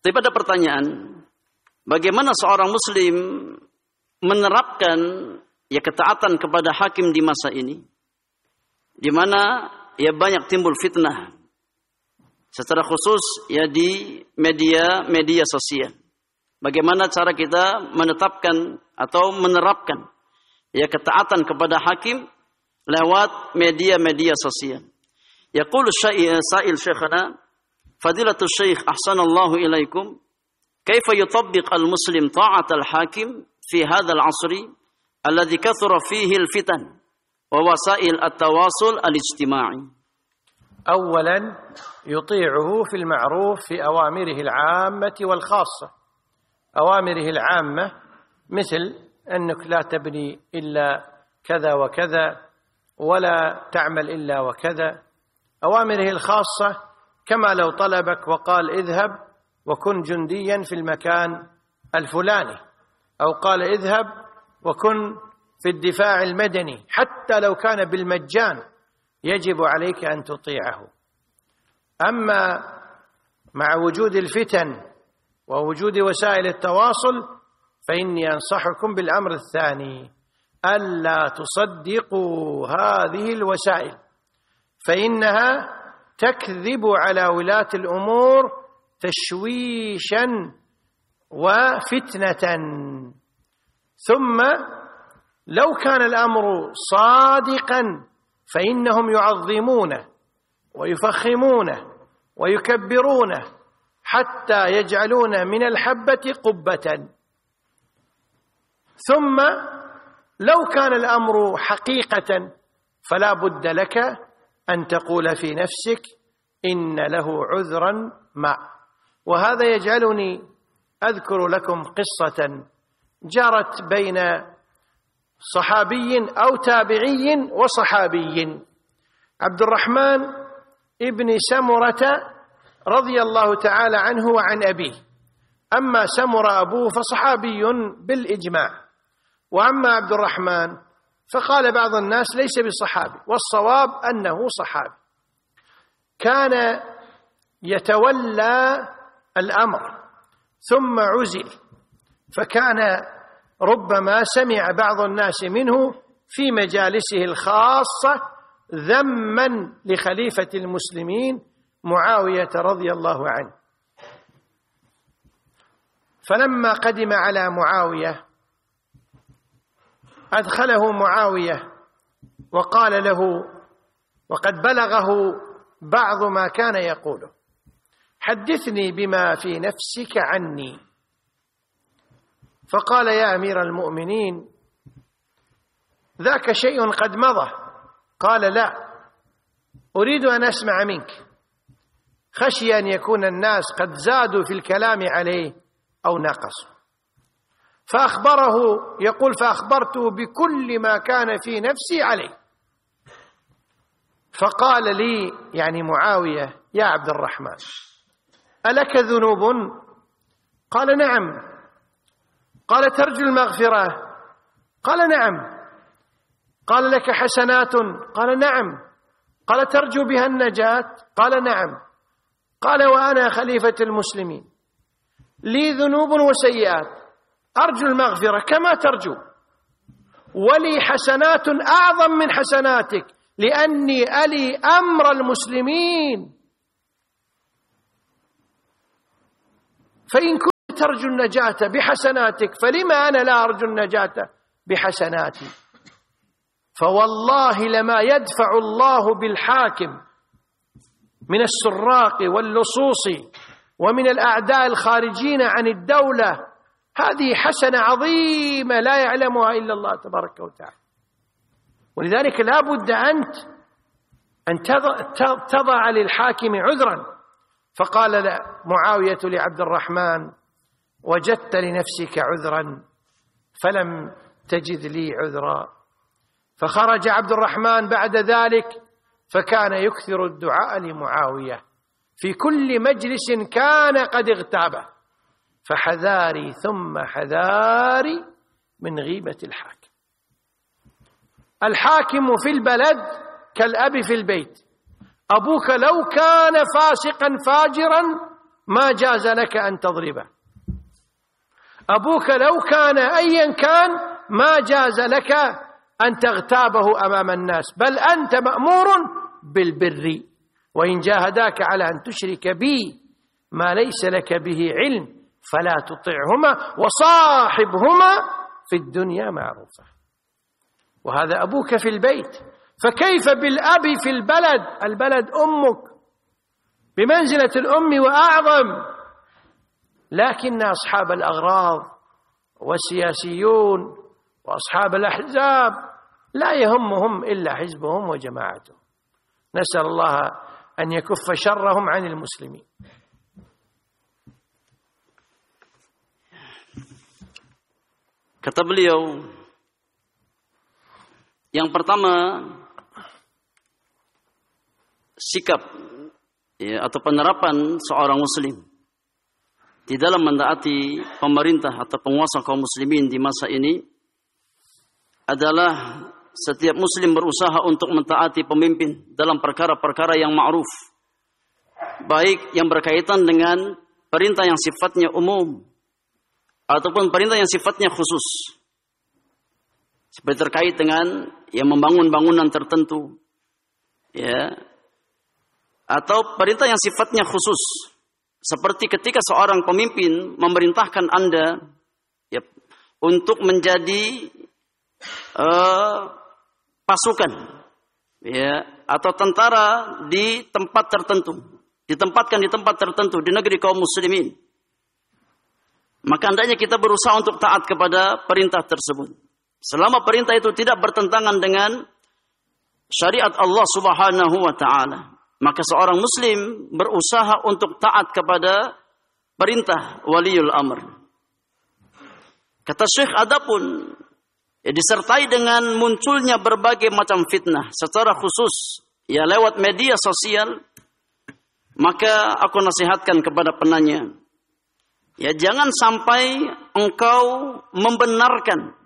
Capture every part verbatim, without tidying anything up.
Tapi ada pertanyaan, bagaimana seorang muslim menerapkan ya ketaatan kepada hakim di masa ini, di mana ya banyak timbul fitnah, secara khusus ya di media-media sosial. Bagaimana cara kita menetapkan atau menerapkan ya ketaatan kepada hakim lewat media-media sosial. Yaqulu sa'il syekhana fadilatul syekh ahsanallahu ilaikum, kaifa yutabbiq al-muslim ta'at al-hakim fi hadzal 'asri alladhi kathura fihi al-fitan wa wasail at-tawasul al-ijtima'i. أولا يطيعه في المعروف في أوامره العامة والخاصة. أوامره العامة مثل أنك لا تبني إلا كذا وكذا ولا تعمل إلا وكذا. أوامره الخاصة كما لو طلبك وقال اذهب وكن جنديا في المكان الفلاني، أو قال اذهب وكن في الدفاع المدني، حتى لو كان بالمجان يجب عليك أن تطيعه. أما مع وجود الفتن ووجود وسائل التواصل فإني أنصحكم بالأمر الثاني، ألا تصدقوا هذه الوسائل، فإنها تكذب على ولاة الأمور تشويشا وفتنة. ثم لو كان الأمر صادقا فإنهم يعظمونه ويفخمونه ويكبرونه حتى يجعلون من الحبة قبة. ثم لو كان الأمر حقيقة فلا بد لك أن تقول في نفسك إن له عذرا ما. وهذا يجعلني أذكر لكم قصة جرت بين صحابي أو تابعي وصحابي. عبد الرحمن ابن سمرة رضي الله تعالى عنه وعن أبيه. أما سمر أبوه فصحابي بالإجماع، وأما عبد الرحمن فقال بعض الناس ليس بصحابي، والصواب أنه صحابي. كان يتولى الأمر ثم عزل، فكان ربما سمع بعض الناس منه في مجالسه الخاصة ذما لخليفة المسلمين معاوية رضي الله عنه. فلما قدم على معاوية أدخله معاوية وقال له، وقد بلغه بعض ما كان يقوله: حدثني بما في نفسك عني. فقال: يا أمير المؤمنين ذاك شيء قد مضى. قال: لا، أريد أن أسمع منك، خشي أن يكون الناس قد زادوا في الكلام عليه أو نقصوا. فأخبره، يقول: فأخبرته بكل ما كان في نفسي عليه. فقال لي، يعني معاوية: يا عبد الرحمن ألك ذنوب؟ قال: نعم. قال: ترجو المغفرة؟ قال: نعم. قال: لك حسنات؟ قال: نعم. قال: ترجو بها النجاة؟ قال: نعم. قال: وأنا خليفة المسلمين لي ذنوب وسيئات، أرجو المغفرة كما ترجو، ولي حسنات أعظم من حسناتك لأني ألي أمر المسلمين. فإن كنت ترجو النجاة بحسناتك فلما أنا لا أرجو النجاة بحسناتي؟ فوالله لما يدفع الله بالحاكم من السراق واللصوص ومن الأعداء الخارجين عن الدولة هذه حسنة عظيمة لا يعلمها إلا الله تبارك وتعالى. ولذلك لا بد أنت أن تضع للحاكم عذرا. فقال معاوية لعبد الرحمن: وجدت لنفسك عذرا فلم تجد لي عذرا. فخرج عبد الرحمن بعد ذلك فكان يكثر الدعاء لمعاوية في كل مجلس كان قد اغتابه. فحذاري ثم حذاري من غيبة الحاكم. الحاكم في البلد كالأب في البيت. أبوك لو كان فاسقا فاجرا ما جاز لك أن تضربه. أبوك لو كان أيا كان ما جاز لك أن تغتابه أمام الناس، بل أنت مأمور بالبر، وإن جاهداك على أن تشرك بي ما ليس لك به علم فلا تطعهما وصاحبهما في الدنيا معروفة. وهذا أبوك في البيت، فكيف بالأب في البلد؟ البلد أمك بمنزلة الأم وأعظم. لكن أصحاب الأغراض والسياسيون وأصحاب الأحزاب لا يهمهم إلا حزبهم وجماعتهم. نسأل الله أن يكف شرهم عن المسلمين. Kata beliau, yang pertama, sikap ya, atau penerapan seorang muslim di dalam mentaati pemerintah atau penguasa kaum muslimin di masa ini adalah setiap muslim berusaha untuk mentaati pemimpin dalam perkara-perkara yang ma'ruf, baik yang berkaitan dengan perintah yang sifatnya umum ataupun perintah yang sifatnya khusus, seperti terkait dengan yang membangun bangunan tertentu, ya, atau perintah yang sifatnya khusus, seperti ketika seorang pemimpin memerintahkan Anda ya, untuk menjadi uh, pasukan, ya, atau tentara di tempat tertentu, ditempatkan di tempat tertentu di negeri kaum muslimin. Maka hendaknya kita berusaha untuk taat kepada perintah tersebut. Selama perintah itu tidak bertentangan dengan syariat Allah Subhanahu wa taala, maka seorang muslim berusaha untuk taat kepada perintah waliul amr. Kata Syekh, adapun ya, disertai dengan munculnya berbagai macam fitnah secara khusus ya lewat media sosial, maka aku nasihatkan kepada penanya, ya jangan sampai engkau membenarkan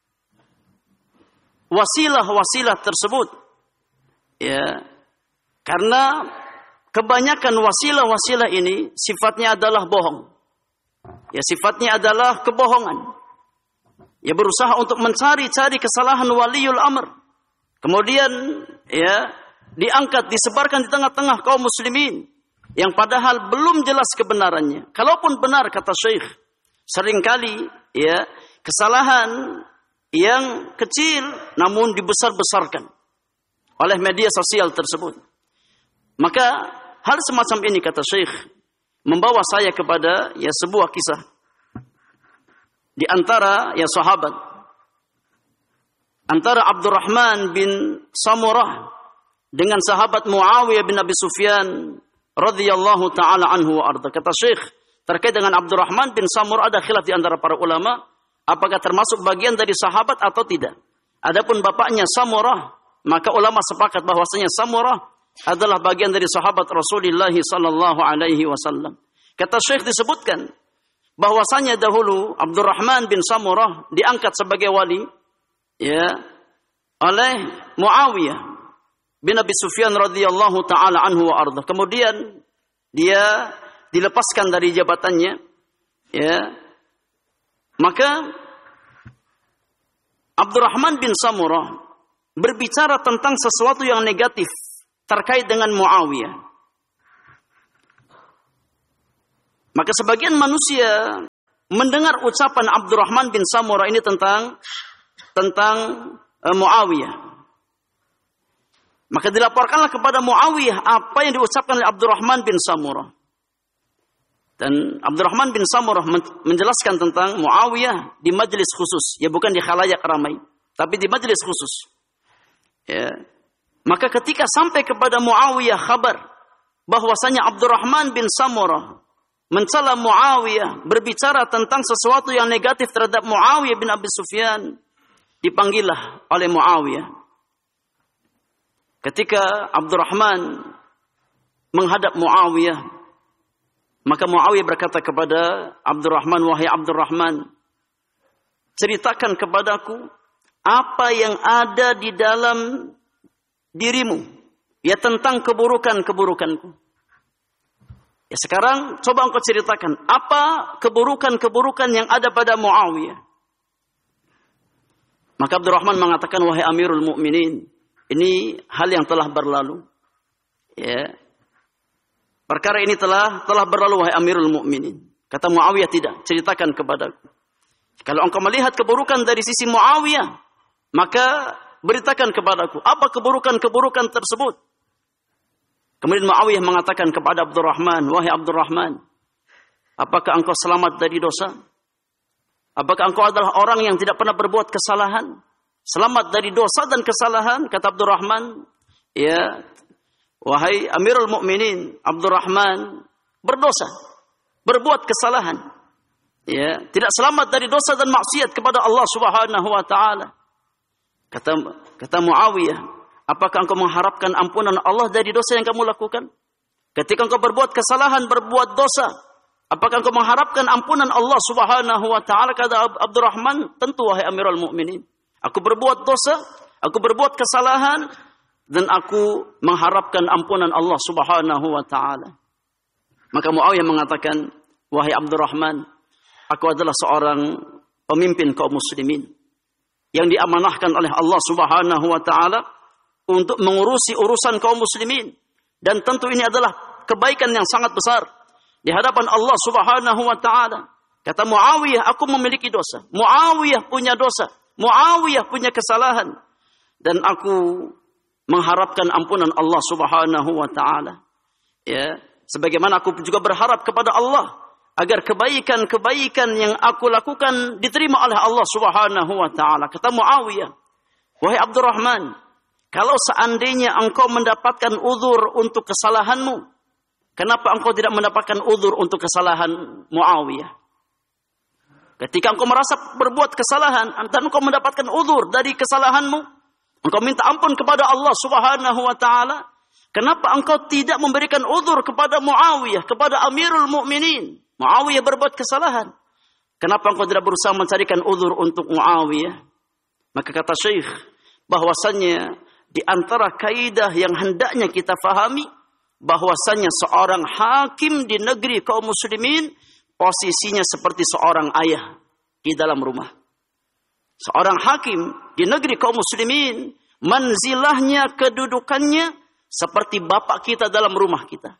wasilah-wasilah tersebut. Ya, karena kebanyakan wasilah-wasilah ini sifatnya adalah bohong. Ya, sifatnya adalah kebohongan. Ya, berusaha untuk mencari-cari kesalahan waliul amr. Kemudian ya diangkat, disebarkan di tengah-tengah kaum muslimin yang padahal belum jelas kebenarannya. Kalaupun benar, kata Syekh, seringkali ya kesalahan yang kecil namun dibesar-besarkan oleh media sosial tersebut. Maka hal semacam ini, kata Syekh, membawa saya kepada ya sebuah kisah di antara ya sahabat, antara Abdurrahman bin Samurah dengan sahabat Muawiyah bin Abi Sufyan radhiyallahu taala anhu wa arda. Kata Syekh, terkait dengan Abdurrahman bin Samurah ada khilaf di antara para ulama, apakah termasuk bagian dari sahabat atau tidak. Adapun bapaknya Samurah, maka ulama sepakat bahwasanya Samurah adalah bagian dari sahabat Rasulullah sallallahu alaihi wasallam. Kata Syekh, disebutkan bahwasanya dahulu Abdurrahman bin Samurah diangkat sebagai wali ya oleh Muawiyah bin Abi Sufyan radhiyallahu taala anhu wa arda. Kemudian dia dilepaskan dari jabatannya ya. Maka Abdurrahman bin Samurah berbicara tentang sesuatu yang negatif terkait dengan Muawiyah. Maka sebagian manusia mendengar ucapan Abdurrahman bin Samurah ini tentang tentang uh, Muawiyah. Maka dilaporkanlah kepada Muawiyah apa yang diucapkan oleh Abdurrahman bin Samurah. Dan Abdurrahman bin Samurah menjelaskan tentang Muawiyah di majelis khusus, ya bukan di khalayak ramai, tapi di majelis khusus. Ya. Maka ketika sampai kepada Muawiyah kabar bahwasanya Abdurrahman bin Samurah mencela Muawiyah, berbicara tentang sesuatu yang negatif terhadap Muawiyah bin Abi Sufyan, dipanggillah oleh Muawiyah. Ketika Abdurrahman menghadap Muawiyah, maka Muawiyah berkata kepada Abdurrahman, wahai Abdurrahman, ceritakan kepadaku apa yang ada di dalam dirimu, ya tentang keburukan-keburukanku. Ya sekarang coba engkau ceritakan apa keburukan-keburukan yang ada pada Muawiyah. Maka Abdurrahman mengatakan, wahai Amirul Mukminin, ini hal yang telah berlalu. Ya. Perkara ini telah telah berlalu, wahai Amirul Mukminin. Kata Muawiyah, tidak, ceritakan kepadaku. Kalau engkau melihat keburukan dari sisi Muawiyah, maka beritakan kepadaku apa keburukan-keburukan tersebut. Kemudian Muawiyah mengatakan kepada Abdurrahman, wahai Abdurrahman, apakah engkau selamat dari dosa? Apakah engkau adalah orang yang tidak pernah berbuat kesalahan? Selamat dari dosa dan kesalahan? Kata Abdurrahman, ya, wahai Amirul Mukminin, Abdurrahman berdosa, berbuat kesalahan. Ya, tidak selamat dari dosa dan maksiat kepada Allah Subhanahu wa taala. Kata kata Muawiyah, apakah engkau mengharapkan ampunan Allah dari dosa yang kamu lakukan? Ketika engkau berbuat kesalahan, berbuat dosa, apakah engkau mengharapkan ampunan Allah Subhanahu wa taala? Kata Abdurrahman, tentu wahai Amirul Mukminin. Aku berbuat dosa, aku berbuat kesalahan, dan aku mengharapkan ampunan Allah Subhanahu wa taala. Maka Muawiyah mengatakan, wahai Abdurrahman, aku adalah seorang pemimpin kaum muslimin yang diamanahkan oleh Allah Subhanahu wa taala untuk mengurusi urusan kaum muslimin, dan tentu ini adalah kebaikan yang sangat besar di hadapan Allah Subhanahu wa taala. Kata Muawiyah, aku memiliki dosa. Muawiyah punya dosa. Muawiyah punya kesalahan, dan aku mengharapkan ampunan Allah Subhanahu wa taala. Ya, sebagaimana aku juga berharap kepada Allah agar kebaikan-kebaikan yang aku lakukan diterima oleh Allah Subhanahu wa taala. Kata Muawiyah, wahai Abdurrahman, kalau seandainya engkau mendapatkan uzur untuk kesalahanmu, kenapa engkau tidak mendapatkan uzur untuk kesalahan Muawiyah? Ketika engkau merasa berbuat kesalahan dan engkau mendapatkan uzur dari kesalahanmu, engkau minta ampun kepada Allah Subhanahu wa taala, kenapa engkau tidak memberikan uzur kepada Muawiyah, kepada Amirul Mukminin? Muawiyah berbuat kesalahan, kenapa engkau tidak berusaha mencarikan uzur untuk Muawiyah? Maka kata Syekh, bahwasannya di antara kaidah yang hendaknya kita fahami, bahwasannya seorang hakim di negeri kaum muslimin posisinya seperti seorang ayah di dalam rumah. Seorang hakim di negeri kaum muslimin manzilahnya, kedudukannya seperti bapak kita dalam rumah kita.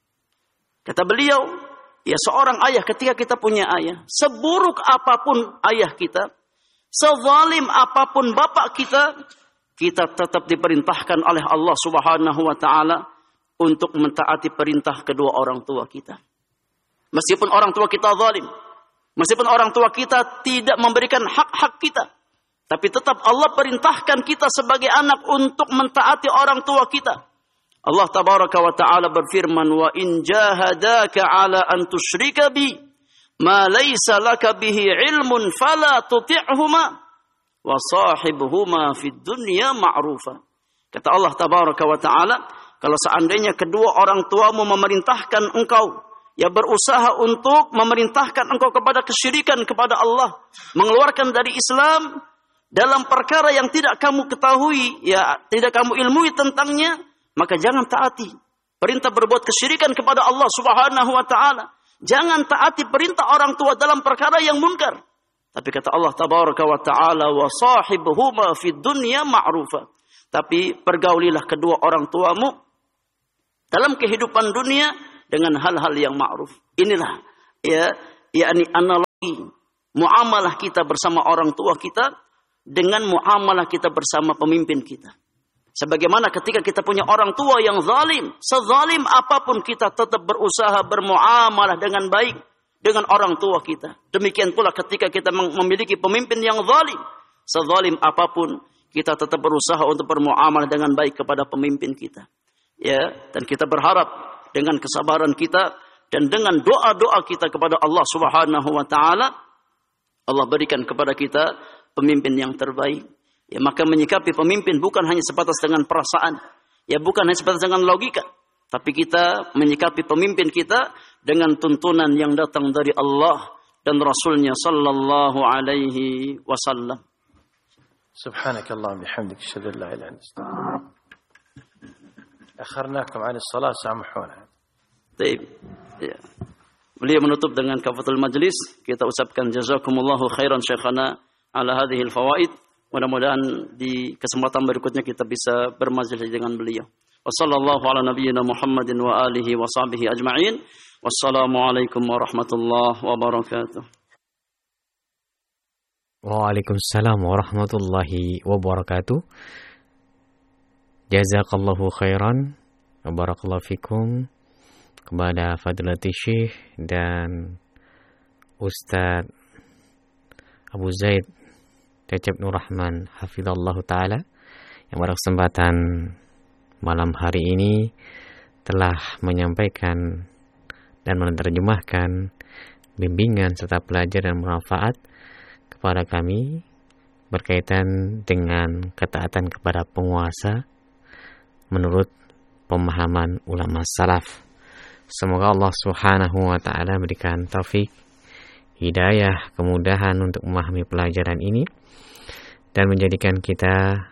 Kata beliau, ya seorang ayah, ketika kita punya ayah, seburuk apapun ayah kita, sezalim apapun bapak kita, kita tetap diperintahkan oleh Allah Subhanahu wa taala untuk mentaati perintah kedua orang tua kita. Meskipun orang tua kita zalim, meskipun orang tua kita tidak memberikan hak-hak kita, tapi tetap Allah perintahkan kita sebagai anak untuk mentaati orang tua kita. Allah tabaraka wa ta'ala berfirman, wa in jahadaka ala an tusyrika bi ma laysa laka bihi ilmun fala tuti'huma wa sahibhuma fid dunya ma'rufa. Kata Allah tabaraka wa ta'ala, kalau seandainya kedua orang tuamu memerintahkan engkau, ya berusaha untuk memerintahkan engkau kepada kesyirikan kepada Allah, mengeluarkan dari Islam dalam perkara yang tidak kamu ketahui, ya tidak kamu ilmui tentangnya, maka jangan taati perintah berbuat kesyirikan kepada Allah Subhanahu wa taala. Jangan taati perintah orang tua dalam perkara yang munkar. Tapi kata Allah tabaraka wa taala, wa sahibuhuma fid dunya ma'rufa. Tapi pergaulilah kedua orang tuamu dalam kehidupan dunia dengan hal-hal yang ma'ruf. Inilah ya yakni analogi muamalah kita bersama orang tua kita dengan muamalah kita bersama pemimpin kita. Sebagaimana ketika kita punya orang tua yang zalim, sezalim apapun kita tetap berusaha bermuamalah dengan baik dengan orang tua kita. Demikian pula ketika kita memiliki pemimpin yang zalim, sezalim apapun kita tetap berusaha untuk bermuamalah dengan baik kepada pemimpin kita. Ya, dan kita berharap dengan kesabaran kita dan dengan doa-doa kita kepada Allah Subhanahu wa taala, Allah berikan kepada kita pemimpin yang terbaik. Ya, maka menyikapi pemimpin bukan hanya sebatas dengan perasaan, ya bukan hanya sebatas dengan logika, tapi kita menyikapi pemimpin kita dengan tuntunan yang datang dari Allah dan Rasulnya sallallahu alaihi wasallam. Subhanakallahumma bihamdika asyhadu an la ilaha illa anta astaghfiruka. أخرناكم عن الصلاة سامحونا. طيب. Ya. Beliau menutup dengan kafatul majlis. Kita ucapkan jazakumullahu khairan syekhana ala hadhil fawaid. Mudah-mudahan di kesempatan berikutnya kita bisa bermajlis dengan beliau. Wassallallahu ala nabiyyina Muhammadin wa alihi wa sahbihi ajma'in. Wassalamualaikum warahmatullahi wabarakatuh. Waalaikumsalam warahmatullahi wabarakatuh. Jazakallahu khairan wa barakallahu fikum kepada Fadilatul Syekh dan Ustadz Abu Zaid Cecep Nur Rahman hafizallahu taala yang pada kesempatan malam hari ini telah menyampaikan dan menerjemahkan bimbingan serta pelajaran bermanfaat kepada kami berkaitan dengan ketaatan kepada penguasa menurut pemahaman ulama salaf. Semoga Allah Subhanahu wa taala berikan taufik, hidayah, kemudahan untuk memahami pelajaran ini dan menjadikan kita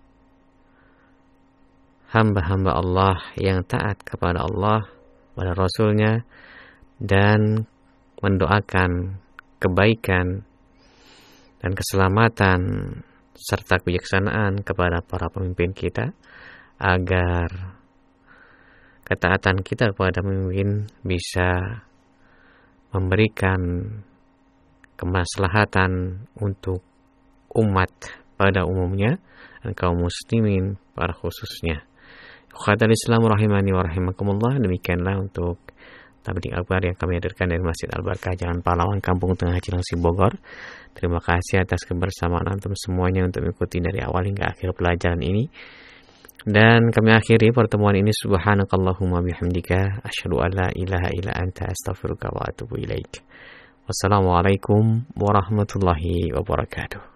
hamba-hamba Allah yang taat kepada Allah, pada Rasulnya, dan mendoakan kebaikan dan keselamatan serta kebijaksanaan kepada para pemimpin kita agar ketaatan kita kepada pemimpin bisa memberikan kemaslahatan untuk umat pada umumnya dan kaum muslimin pada khususnya. Khatul Islam rahimani wa rahimakumullah. Demikianlah untuk tabligh akbar yang kami hadirkan dari Masjid Al-Barkah Jalan Pahlawan, Kampung Tengah, Cilengsi, Bogor. Terima kasih atas kebersamaan antum semuanya untuk mengikuti dari awal hingga akhir pelajaran ini. Dan kami akhiri pertemuan ini. Subhanakallahumma bihamdika asyhadu an la ilaha illa anta astaghfiruka wa atubu ilaik. Wassalamualaikum warahmatullahi wabarakatuh.